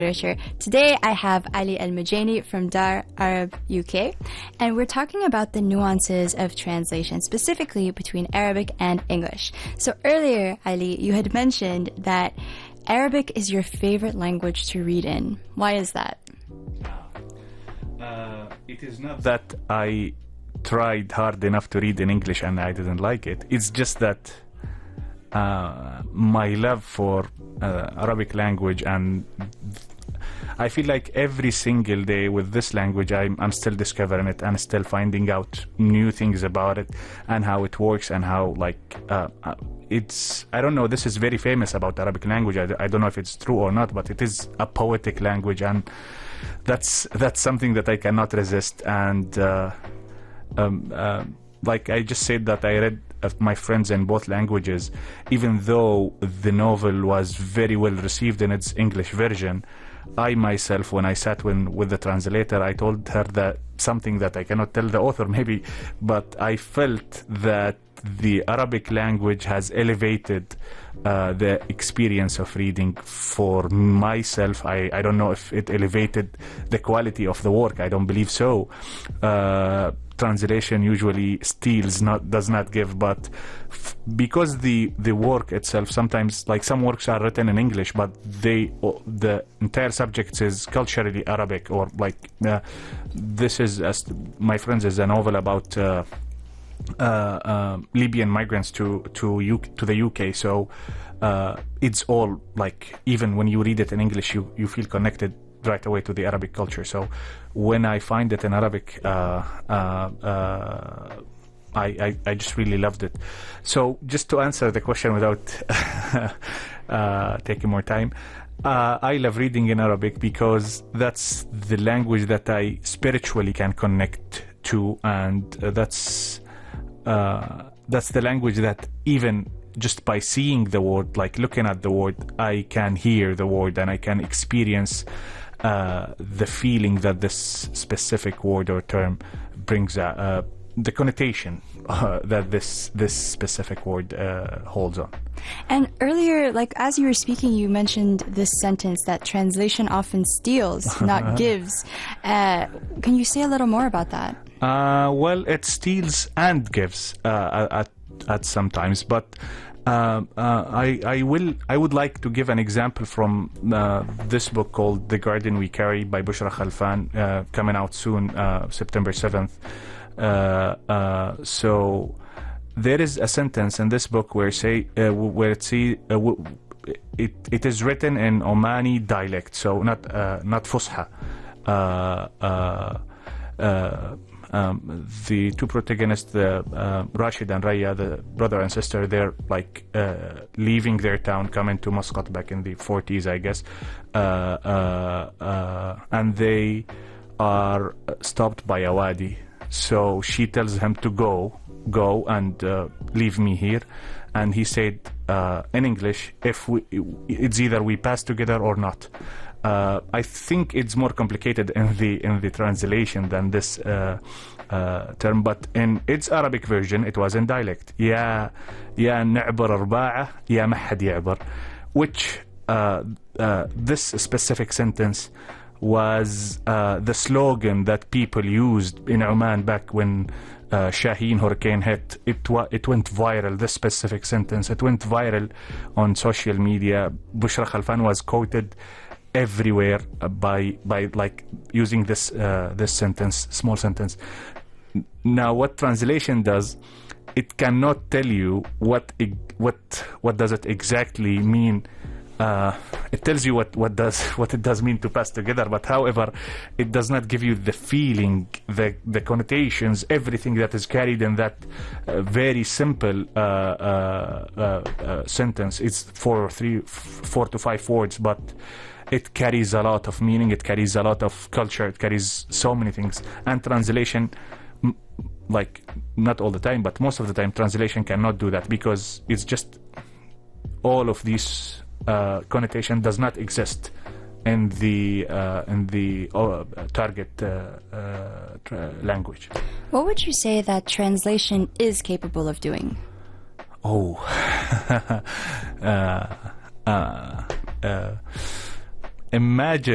literature. Today I have Ali Al-Mujani from Dar Arab UK, and we're talking about the nuances of translation, specifically between Arabic and English. So earlier, Ali, you had mentioned that Arabic is your favorite language to read in. Why is that? It is not that I tried hard enough to read in English and I didn't like it. It's just that my love for Arabic language, and I feel like every single day with this language I'm still discovering it and still finding out new things about it and how it works and how it's, I don't know, this is very famous about Arabic language. I don't know if it's true or not, but it is a poetic language, and that's something that I cannot resist. And like I just said, that I read my friends in both languages, even though the novel was very well received in its English version. I myself, when I sat with the translator, I told her that something that I cannot tell the author maybe, but I felt that the Arabic language has elevated the experience of reading for myself. I don't know if it elevated the quality of the work. I don't believe so. Translation usually steals, does not give, but because the work itself, sometimes like some works are written in English, but the entire subject is culturally Arabic, or like this is, my friends, is a novel about Libyan migrants to the UK. So it's all like, even when you read it in English, you feel connected right away to the Arabic culture. So when I find it in Arabic, I just really loved it. So just to answer the question without taking more time, I love reading in Arabic because that's the language that I spiritually can connect to, and that's the language that even just by seeing the word, like looking at the word, I can hear the word and I can experience the feeling that this specific word or term brings, the connotation that this specific word holds on. And earlier, like as you were speaking, you mentioned this sentence that translation often steals, not gives. Can you say a little more about that? Well, it steals and gives at sometimes, but I would like to give an example from this book called The Garden We Carry by Bushra Khalfan, coming out soon, September 7th. So there is a sentence in this book where it is written in Omani dialect, so not Fusha. The two protagonists, Rashid and Raya, the brother and sister, they're like leaving their town, coming to Muscat back in the 40s, I guess, and they are stopped by a wadi. So she tells him to go and leave me here, and he said in English, it's either we pass together or not. I think it's more complicated in the translation than this term, but in its Arabic version it was in dialect. Ya na'bar arba'a, ya mahad ya'bar, which this specific sentence was the slogan that people used in Oman back when Shaheen hurricane hit. It went viral. This specific sentence, it went viral on social media. Bushra Khalfan was quoted everywhere by like using this sentence, small sentence. Now, what translation does, it cannot tell you what does it exactly mean. It tells you what it does mean to pass together, but however, it does not give you the feeling, the connotations, everything that is carried in that very simple sentence. It's 4 to 5 words, but it carries a lot of meaning, it carries a lot of culture, it carries so many things. And translation, like not all the time, but most of the time, translation cannot do that, because it's just all of these connotation does not exist in the target language. What would you say that translation is capable of doing? Imagine